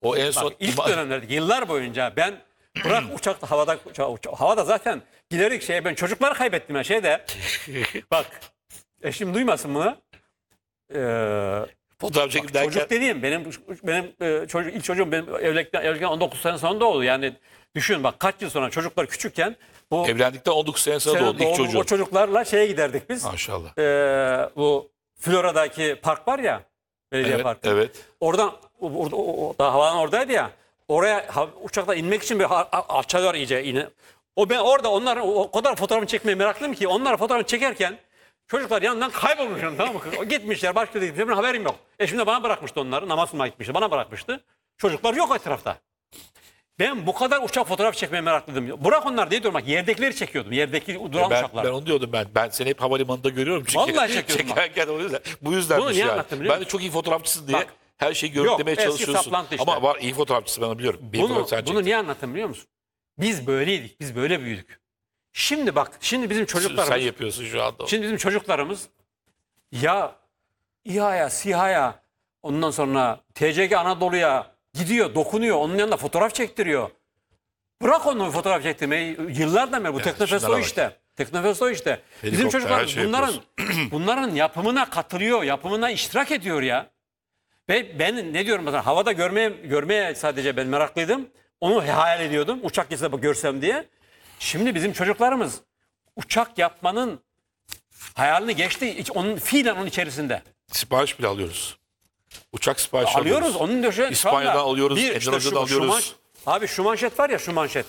O en son Bak, ilk dönemlerde yıllar boyunca ben bırak uçakta havada zaten giderek ben çocukları kaybettim ya şeyde. Bak eşim duymasın bunu. fotoğraf çekim derken Çocuk dediğim benim çocuk ilk çocuğum benim evlilikten 19 sene sonra oldu. Yani düşün bak kaç yıl sonra çocuklar küçükken bu evlendikten 19 sene sonra doğdu ilk çocuğu. o çocuklarla şeye giderdik biz. Maşallah. Bu Florya'daki park var ya. Belediye Evet, parkı. evet. Oradan daha havadan oradaydı ya. Oraya uçakla inmek için bir alçalıyor iyice. Ben orada onların o kadar fotoğrafını çekmeye meraklıyım ki onlar fotoğrafını çekerken çocuklar yanından kaybolmuş. Tamam mı? Gitmişler başka yere gitmişler. Benim haberim yok. Eşim de bana bırakmıştı onları. Namaz kılmaya gitmişti. Bana bırakmıştı. Çocuklar yok etrafta. Ben bu kadar uçak fotoğraf çekmeye meraklıydım. Bırak onlar diye diyorum. Bak yerdekileri çekiyordum. Yerdeki duran uçaklar. Ben onu diyordum ben. Ben seni hep havalimanında görüyorum. Çünkü Vallahi çekiyordum bak. çekerken bu yüzdenmiş Bunu niye yani. anlattım biliyor Ben de çok iyi fotoğrafçısın diye Bak. her şeyi Yok, görüntülemeye eski çalışıyorsun. saplantı işte. Ama var iyi fotoğrafçısı ben biliyorum. Bir fotoğraf sen Bunu çektin. niye anlattım biliyor musun? Biz böyleydik. Biz böyle büyüdük. Şimdi bak. Şimdi bizim çocuklarımız. Sen yapıyorsun şu anda. Şimdi bizim çocuklarımız ya İHA'ya, SİHA'ya ondan sonra TCG Anadolu'ya gidiyor, dokunuyor. Onun yanında fotoğraf çektiriyor. Bırak onu fotoğraf çektirmeyi. Yıllardan beri bu Teknofest şunlara o bak. işte. Teknofest o işte. Bizim Helikopter, çocuklar her şey bunların yapımına katılıyor, yapımına iştirak ediyor ya. Ve ben ne diyorum mesela havada görmeye sadece ben meraklıydım. Onu hayal ediyordum. Uçak geçse görsem diye. Şimdi bizim çocuklarımız uçak yapmanın hayalini geçti. Fiilen onun içerisinde. Sipariş bile alıyoruz. Uçak siparişi Alıyoruz. Onun döşe, İspanya'dan alıyoruz, Endonezya'dan alıyoruz. Abi şu manşet var ya şu manşet.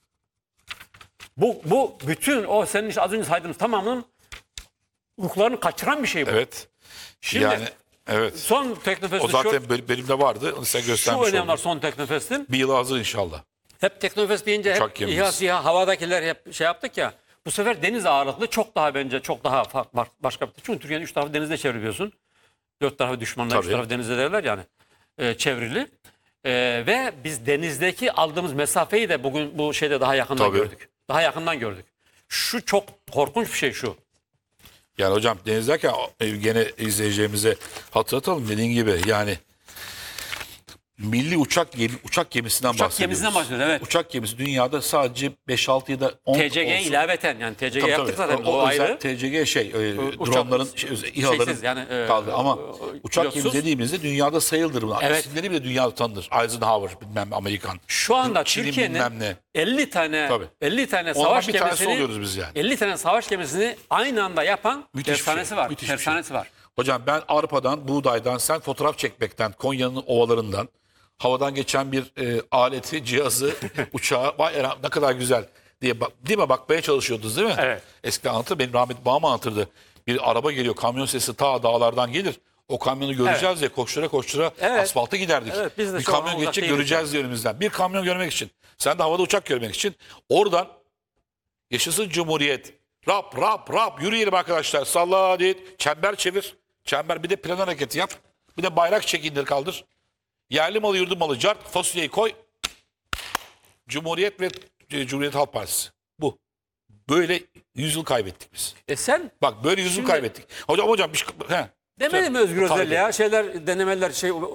Bu bütün o senin işte az önce saydığımız tamamının ruhlarını kaçıran bir şey bu. Evet. Şimdi Yani evet. son O Teknofest'in zaten benim var. Onu sen şu göstermiş önem var oldun. son Teknofest'in. Bir yıla hazır inşallah. Hep Teknofest deyince Uçak hep gemimiz. İHA, SİHA, havadakiler hep şey yaptık ya. Bu sefer deniz ağırlıklı çok daha bence çok daha başka bir. Çünkü Türkiye'nin 3 tarafı denizde çevriliyorsun. 4 tarafı düşmanlar, 3 Tabii. tarafı denizde derler yani. Çevrili. Ve biz denizdeki aldığımız mesafeyi de bugün bu şeyde daha yakından Tabii. gördük. Daha yakından gördük. Şu çok korkunç bir şey şu. Yani hocam deniz derken gene izleyeceğimize hatırlatalım dediğin gibi yani milli uçak gemisinden Uçak bahsediyoruz. gemisinden bahsediyoruz, evet. Uçak gemisi dünyada sadece 5-6 ya da 10 TCG'ye ilaveten yani TCG Tabii, yaptık tabii. zaten O o özel ayrı. TCG Uçak- dronların İHA'ların şeysiz yani, kaldı ama uçak pilotsuz. gemisi dediğimizde dünyada sayılır bunlar. Evet. İsimleri bile dünyada tanınır. Eisenhower bilmem Amerikan. Şu anda Çin'in Türkiye'nin bilmem ne. 50 tane Tabii. 50 tane Ondan savaş bir tanesi gemisini oluyoruz biz yani. 50 tane savaş gemisini aynı anda yapan Müthiş bir tersanesi şey, var. müthiş bir şey. Tersanesi var. Hocam ben arpadan, buğdaydan, sen fotoğraf çekmekten, Konya'nın ovalarından, havadan geçen bir aleti, cihazı, uçağı, vay ne kadar güzel diye değil mi bakmaya çalışıyordunuz değil mi? Evet. Eskiden anlatır, benim rahmetli babam anlatırdı. Bir araba geliyor, kamyon sesi ta dağlardan gelir. O kamyonu göreceğiz diye koştura koştura Evet. asfalta giderdik. Evet, biz de bir şu an kamyon uzak geçecek değiliz göreceğiz diye önümüzden. Bir kamyon görmek için. Sen de havada uçak görmek için. Oradan yaşasın Cumhuriyet. Rap rap rap yürüyelim arkadaşlar. Salla diye çember çevir. Çember bir de plan hareketi yap. Bir de bayrak çek indir kaldır. Yerli malı yurdum malı cart fasulyeyi koy. Cumhuriyet ve Cumhuriyet Halk Partisi. Bu. Böyle 100 yıl kaybettik biz. Sen Bak böyle 100 yıl Şimdi- kaybettik. Hocam bir şey... He. demedin mi Özgür Tabii. Özel ya? Denemeler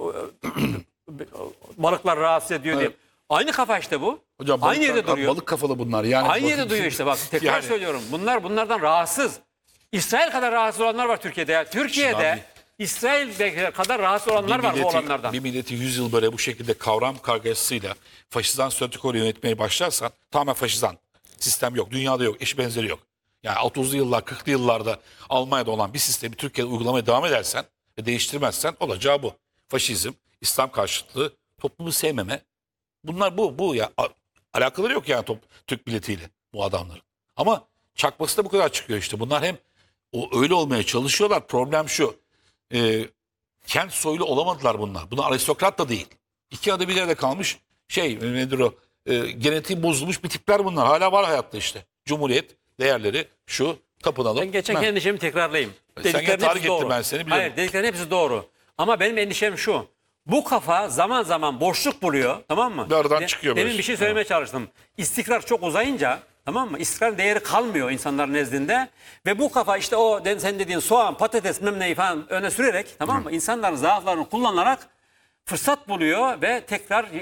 balıklar rahatsız ediyor diye. Aynı kafa işte bu. Hocam aynı yerde duruyor. balık kafalı bunlar. Yani Aynı yerde duruyor işte bak. Tekrar Yani- söylüyorum. Bunlardan rahatsız. İsrail kadar rahatsız olanlar var Türkiye'de ya. Türkiye'de Abi- İsrail kadar rahatsız olanlar var bu olanlardan. Bir milleti 100 yıl böyle bu şekilde kavram kargaşasıyla faşizan statükoyla yönetmeye başlarsan tamamen faşizan. Sistem yok. Dünyada yok. Eşi benzeri yok. Yani 30'lu yıllar 40'lı yıllarda Almanya'da olan bir sistemi Türkiye'de uygulamaya devam edersen ve değiştirmezsen olacağı bu. Faşizm, İslam karşıtlığı, toplumu sevmeme. Bunlar bu ya. Alakaları yok yani Türk milletiyle bu adamların. Ama çakması da bu kadar çıkıyor işte. Bunlar hem öyle olmaya çalışıyorlar. Problem şu. Kent soylu olamadılar bunlar. Bunlar aristokrat da değil. İki adı bir yerde kalmış nedir o? Genetiği bozulmuş bir tipler bunlar. Hala var hayatta işte. Cumhuriyet değerleri şu tapınalım. Ben geçen endişemi tekrarlayayım. Sen Dediklerin gene tahrik hepsi ettin doğru. ben seni biliyorum. Hayır dediklerin hepsi doğru. Ama benim endişem şu. Bu kafa zaman zaman boşluk buluyor, tamam mı? Bir aradan çıkıyor Demin böyle. bir şey söylemeye çalıştım. İstikrar çok uzayınca, tamam mı? İstikrarın değeri kalmıyor insanların nezdinde. Ve bu kafa işte sen dediğin soğan, patates, memneyi falan öne sürerek, tamam mı? İnsanların zaaflarını kullanarak fırsat buluyor ve tekrar